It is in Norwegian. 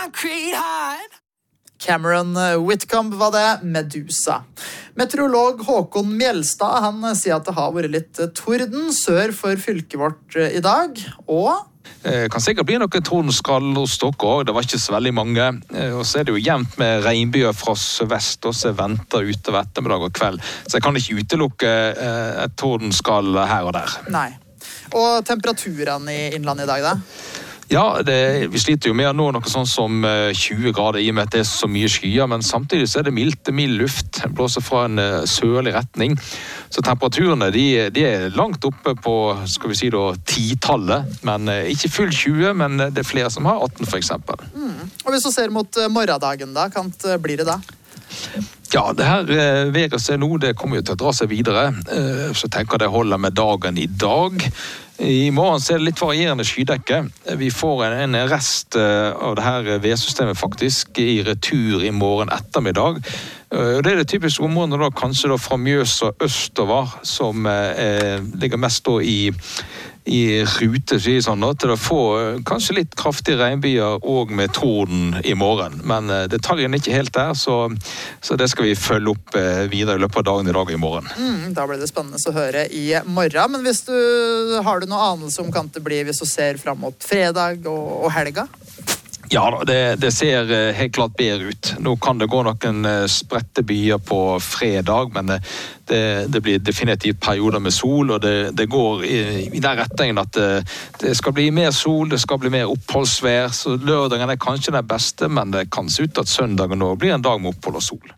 concrete hard. Cameron Whitcomb var det, Medusa. Meteorolog Håkon Mjelstad, han sier at det har vært litt torden sør for fylket vårt i dag, og... Kan sikkert bli noen tordenskall hos dere også, det var ikke så veldig mange. Og så det jo jevnt med regnbyger fra sørvest, og så venter utover ettermiddag og kveld. Så jeg kan ikke utelukke et tordenskall her og der. Nei. Og temperaturene i innlandet i dag, da? Ja, vi sliter jo med å nå noe sånn som 20 grader i og med at det så mye skyer, men samtidig så det mild luft, blåser fra en sørlig retning. Så temperaturene de langt oppe på, skal vi si da, 10-tallet, men ikke full 20, men det flere som har 18 for eksempel. Og hvis du ser mot morgendagen da, kan det bli det da? Ja, det her været seg nå, det kommer jo til å dra seg videre, så tenker jeg det holder med dagen i dag. I morgen så det litt varierende skydekke. Vi får en rest av det her vedsystemet faktisk i retur i morgen ettermiddag. Det det typiske området da, kanskje da fra Mjøs og østover, som ligger mest da i rute sånn, til å få kanskje litt kraftige regnbyer og med torden i morgen. Men detaljen er ikke helt der, så det skal vi følge opp videre i løpet av dagen i dag og i morgen. Da blir det spennende å høre i morgen. Men hvis har du noe anelse om kan det bli hvis du ser frem mot fredag og helga? Ja, det ser helt klart bedre ut. Nå kan det gå noen spredte byer på fredag, men det blir definitivt perioder med sol, og det går i den retningen at det skal bli mer sol, det skal bli mer oppholdsvær, så lørdagen er kanskje den beste, men det kan se ut at søndagen nå blir en dag med opphold og sol.